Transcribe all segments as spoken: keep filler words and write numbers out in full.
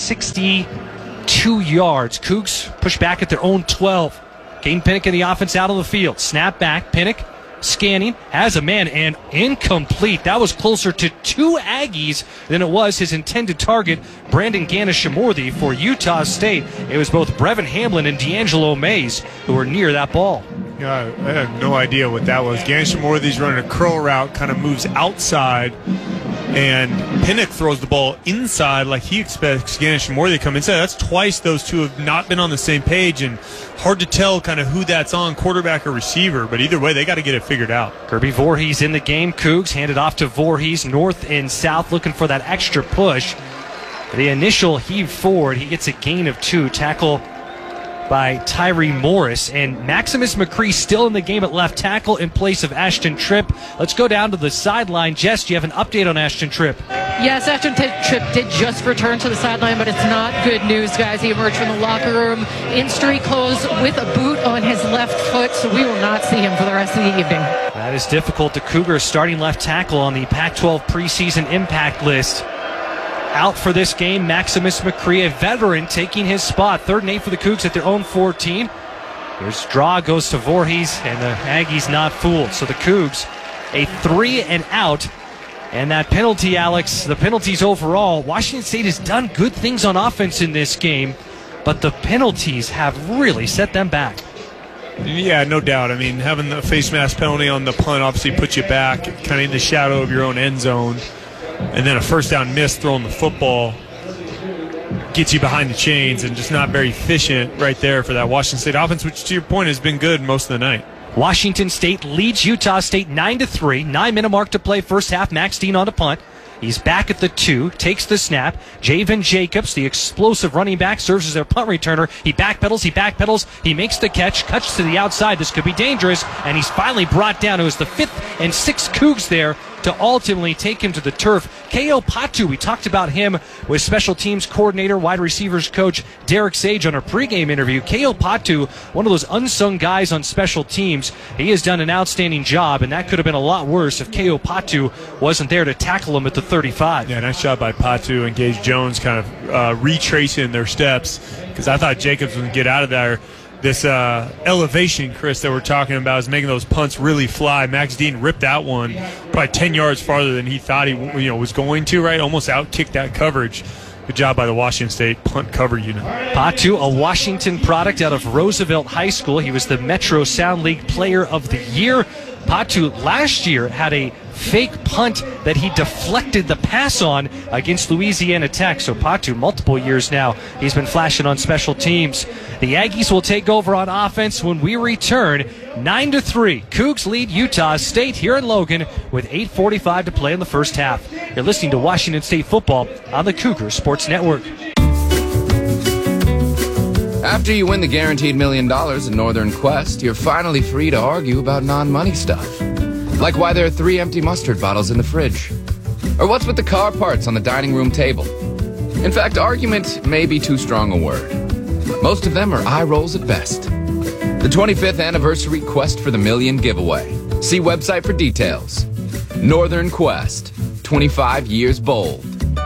sixty-two yards. Cougs push back at their own twelve. Caden Pinnock in the offense out on the field. Snap back. Pinnock scanning, has a man, and incomplete. That was closer to two Aggies than it was his intended target, Brandon Ganesha-Morthy for Utah State. It was both Brevin Hamlin and D'Angelo Mays who were near that ball. Yeah, I have no idea what that was. Ganesha-Morthy's running a curl route, kind of moves outside, and Pinnock throws the ball inside like he expects Ganesha-Morthy to come inside. That's twice those two have not been on the same page, and hard to tell kind of who that's on, quarterback or receiver, but either way, they got to get it figured out. Kirby Voorhees in the game. Cougs handed off to Voorhees, north and south, looking for that extra push. The initial heave forward, he gets a gain of two. Tackle by Tyree Morris, and Maximus McCree still in the game at left tackle in place of Ashton Tripp. Let's go down to the sideline. Jess, do you have an update on Ashton Tripp? Yes, Ashton Tripp did just return to the sideline, but it's not good news, guys. He emerged from the locker room in street clothes with a boot on his left foot, so we will not see him for the rest of the evening. That is difficult. The Cougars starting left tackle on the Pac twelve preseason impact list. Out for this game, Maximus McCree, a veteran, taking his spot. Third and eight for the Cougs at their own fourteen. Here's draw, goes to Voorhees, and the Aggies not fooled. So the Cougs, a three and out. And that penalty, Alex, the penalties overall, Washington State has done good things on offense in this game, but the penalties have really set them back. Yeah, no doubt. I mean, having the face mask penalty on the punt obviously puts you back, kind of in the shadow of your own end zone. And then a first down miss throwing the football gets you behind the chains, and just not very efficient right there for that Washington State offense, which to your point has been good most of the night. Washington State leads Utah State nine to three. Nine minute mark to play first half. Max Dean on a punt. He's back at the two, takes the snap. Javen Jacobs, the explosive running back, serves as their punt returner. He backpedals, he backpedals, he makes the catch, cuts to the outside. This could be dangerous, and he's finally brought down. It was the fifth and sixth Cougs there to ultimately take him to the turf. Keo Patu, we talked about him with special teams coordinator, wide receivers coach Derek Sage on our pregame interview. Keo Patu, one of those unsung guys on special teams. He has done an outstanding job, and that could have been a lot worse if Keo Patu wasn't there to tackle him at the thirty-five. Yeah, nice job by Patu and Gage Jones kind of uh, retracing their steps, because I thought Jacobs would get out of there. This uh, elevation, Chris, that we're talking about is making those punts really fly. Max Dean ripped that one probably ten yards farther than he thought he you know was going to, right? Almost out-kicked that coverage. Good job by the Washington State punt cover unit. Patu, a Washington product out of Roosevelt High School. He was the Metro Sound League Player of the Year. Patu last year had a fake punt that he deflected the pass on against Louisiana Tech. So Patu, multiple years now, he's been flashing on special teams. The Aggies will take over on offense when we return. nine to three. Cougs lead Utah State here in Logan with eight forty-five to play in the first half. You're listening to Washington State football on the Cougar Sports Network. After you win the guaranteed million dollars in Northern Quest, you're finally free to argue about non-money stuff. Like why there are three empty mustard bottles in the fridge. Or what's with the car parts on the dining room table. In fact, argument may be too strong a word. Most of them are eye rolls at best. The twenty-fifth anniversary Quest for the Million giveaway. See website for details. Northern Quest, twenty-five years bold.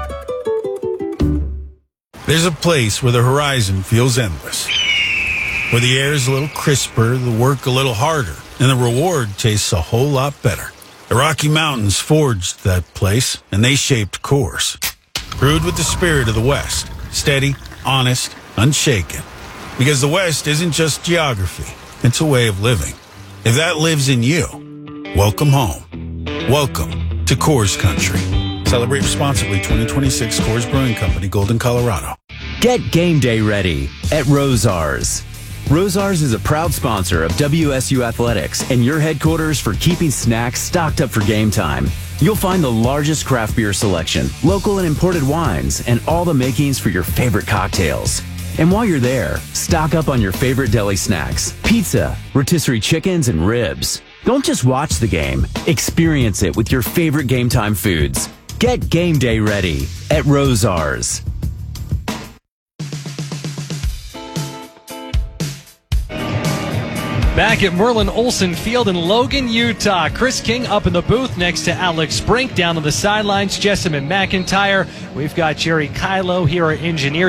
There's a place where the horizon feels endless, where the air is a little crisper, the work a little harder, and the reward tastes a whole lot better. The Rocky Mountains forged that place, and they shaped course. Brewed with the spirit of the West, steady, honest, unshaken. Because the West isn't just geography, it's a way of living. If that lives in you, welcome home. Welcome to Coors Country. Celebrate responsibly. Twenty twenty-six Coors Brewing Company, Golden, Colorado. Get game day ready at Rosars. Rosars is a proud sponsor of W S U Athletics and your headquarters for keeping snacks stocked up for game time. You'll find the largest craft beer selection, local and imported wines, and all the makings for your favorite cocktails. And while you're there, stock up on your favorite deli snacks, pizza, rotisserie chickens, and ribs. Don't just watch the game, experience it with your favorite game time foods. Get game day ready at Rosars. Back at Merlin Olsen Field in Logan, Utah. Chris King up in the booth next to Alex Brink. Down on the sidelines, Jessamine McIntyre. We've got Jerry Kylo here, our engineer.